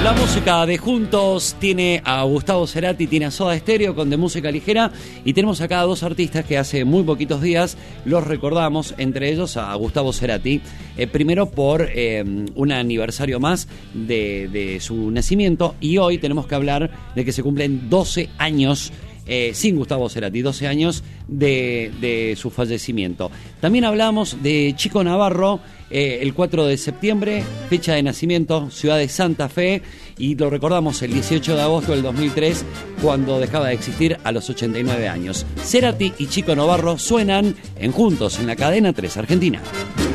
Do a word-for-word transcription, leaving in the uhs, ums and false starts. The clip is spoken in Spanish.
La música de Juntos tiene a Gustavo Cerati, tiene a Soda Stereo con De Música Ligera, y tenemos acá a dos artistas que hace muy poquitos días los recordamos, entre ellos a Gustavo Cerati, eh, primero por eh, un aniversario más de, de su nacimiento, y hoy tenemos que hablar de que se cumplen doce años Eh, sin Gustavo Cerati, doce años de, de su fallecimiento. También hablamos de Chico Navarro, eh, el cuatro de septiembre, fecha de nacimiento, ciudad de Santa Fe, y lo recordamos el dieciocho de agosto del dos mil tres, cuando dejaba de existir a los ochenta y nueve años. Cerati y Chico Navarro suenan en Juntos en la cadena tres Argentina.